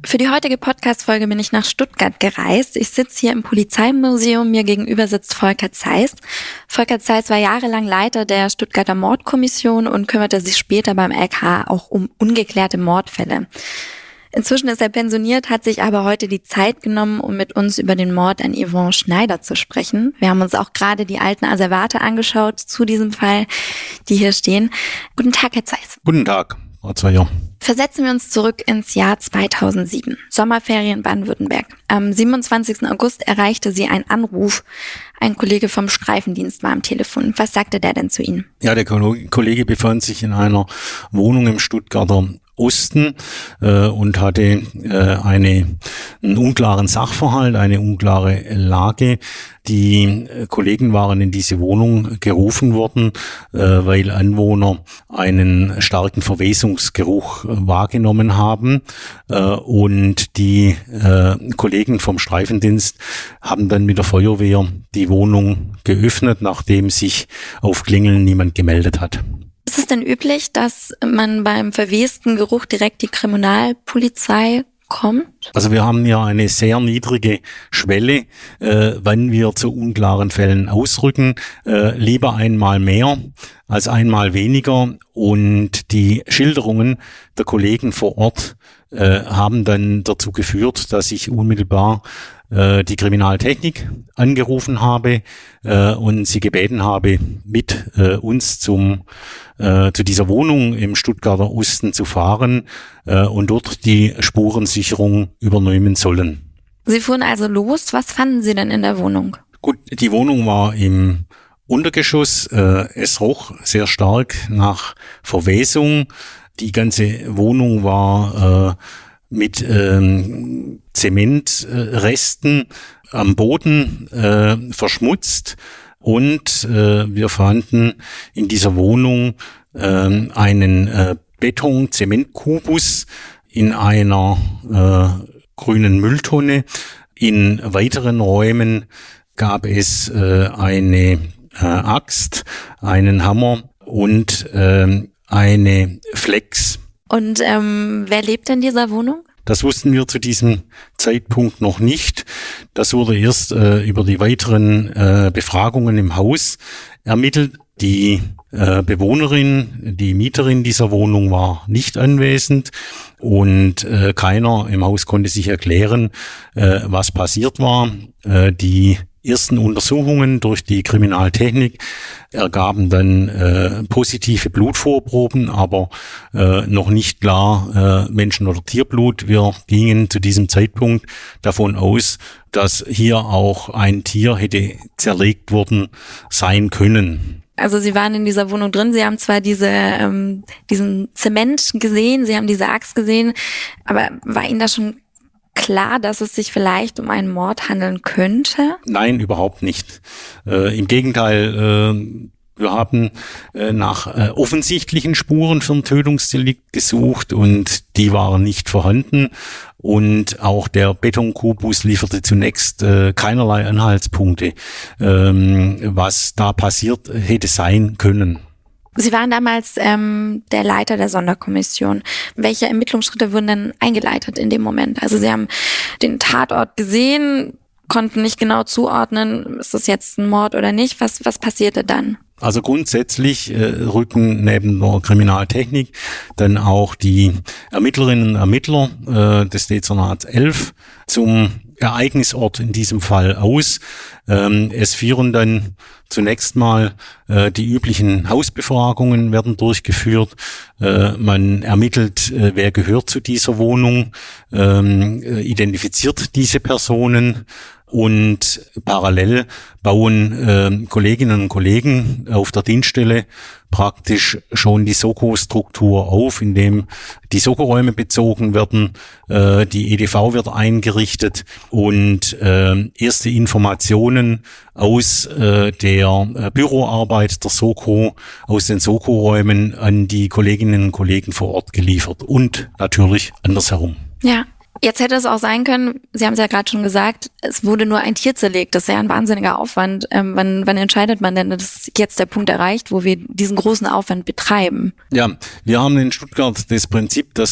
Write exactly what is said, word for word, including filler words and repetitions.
Für die heutige Podcast-Folge bin ich nach Stuttgart gereist. Ich sitze hier im Polizeimuseum, mir gegenüber sitzt Volker Zeiss. Volker Zeiss war jahrelang Leiter der Stuttgarter Mordkommission und kümmerte sich später beim L K auch um ungeklärte Mordfälle. Inzwischen ist er pensioniert, hat sich aber heute die Zeit genommen, um mit uns über den Mord an Yvonne Schneider zu sprechen. Wir haben uns auch gerade die alten Asservate angeschaut zu diesem Fall, die hier stehen. Guten Tag, Herr Zeiss. Guten Tag, Frau Zeyer. Versetzen wir uns zurück ins Jahr zweitausendsieben. Sommerferien Baden-Württemberg. Am siebenundzwanzigsten August erreichte Sie ein Anruf. Ein Kollege vom Streifendienst war am Telefon. Was sagte der denn zu Ihnen? Ja, der Kollege befand sich in einer Wohnung im Stuttgarter Osten äh, und hatte äh, eine, einen unklaren Sachverhalt, eine unklare Lage. Die äh, Kollegen waren in diese Wohnung gerufen worden, äh, weil Anwohner einen starken Verwesungsgeruch äh, wahrgenommen haben. Äh, und die äh, Kollegen vom Streifendienst haben dann mit der Feuerwehr die Wohnung geöffnet, nachdem sich auf Klingeln niemand gemeldet hat. Ist es denn üblich, dass man beim verwesten Geruch direkt die Kriminalpolizei kommt? Also wir haben ja eine sehr niedrige Schwelle, äh, wann wir zu unklaren Fällen ausrücken. Äh, lieber einmal mehr als einmal weniger. Und die Schilderungen der Kollegen vor Ort äh, haben dann dazu geführt, dass ich unmittelbar äh, die Kriminaltechnik angerufen habe äh, und sie gebeten habe, mit äh, uns zum äh, zu dieser Wohnung im Stuttgarter Osten zu fahren äh, und dort die Spurensicherung übernehmen sollen. Sie fuhren also los. Was fanden Sie denn in der Wohnung? Gut, die Wohnung war im Untergeschoss. Äh, es roch sehr stark nach Verwesung. Die ganze Wohnung war äh, mit ähm, Zementresten am Boden äh, verschmutzt. Und äh, wir fanden in dieser Wohnung äh, einen äh, Beton-Zementkubus in einer äh, grünen Mülltonne. In weiteren Räumen gab es äh, eine äh, Axt, einen Hammer und äh, eine Flex. Und ähm, wer lebt in dieser Wohnung? Das wussten wir zu diesem Zeitpunkt noch nicht. Das wurde erst äh, über die weiteren äh, Befragungen im Haus ermittelt. Die äh, Bewohnerin, die Mieterin dieser Wohnung war nicht anwesend und äh, keiner im Haus konnte sich erklären, äh, was passiert war. Äh, die ersten Untersuchungen durch die Kriminaltechnik ergaben dann äh, positive Blutvorproben, aber äh, noch nicht klar äh, Menschen- oder Tierblut. Wir gingen zu diesem Zeitpunkt davon aus, dass hier auch ein Tier hätte zerlegt worden sein können. Also Sie waren in dieser Wohnung drin, Sie haben zwar diese ähm, diesen Zement gesehen, Sie haben diese Axt gesehen, aber war Ihnen da schon klar, dass es sich vielleicht um einen Mord handeln könnte? Nein, überhaupt nicht. Äh, im Gegenteil, äh, wir haben äh, nach äh, offensichtlichen Spuren für ein Tötungsdelikt gesucht und die waren nicht vorhanden. Und auch der Betonkubus lieferte zunächst äh, keinerlei Anhaltspunkte, ähm, was da passiert hätte sein können. Sie waren damals ähm, der Leiter der Sonderkommission. Welche Ermittlungsschritte wurden denn eingeleitet in dem Moment? Also Sie haben den Tatort gesehen, konnten nicht genau zuordnen, ist das jetzt ein Mord oder nicht? Was, was passierte dann? Also grundsätzlich äh, rücken neben der Kriminaltechnik dann auch die Ermittlerinnen und Ermittler äh, des Dezernats elf zum Ereignisort in diesem Fall aus. Ähm, es führen dann zunächst mal äh, die üblichen Hausbefragungen werden durchgeführt. Äh, man ermittelt, äh, wer gehört zu dieser Wohnung, ähm, äh, identifiziert diese Personen. Und parallel bauen äh, Kolleginnen und Kollegen auf der Dienststelle praktisch schon die Soko-Struktur auf, indem die Soko-Räume bezogen werden, äh, die E D V wird eingerichtet und äh, erste Informationen aus äh, der äh, Büroarbeit der Soko, aus den Soko-Räumen an die Kolleginnen und Kollegen vor Ort geliefert und natürlich andersherum. Ja. Jetzt hätte es auch sein können, Sie haben es ja gerade schon gesagt, es wurde nur ein Tier zerlegt. Das ist ja ein wahnsinniger Aufwand. Ähm, wann, wann entscheidet man denn, dass jetzt der Punkt erreicht, wo wir diesen großen Aufwand betreiben? Ja, wir haben in Stuttgart das Prinzip, dass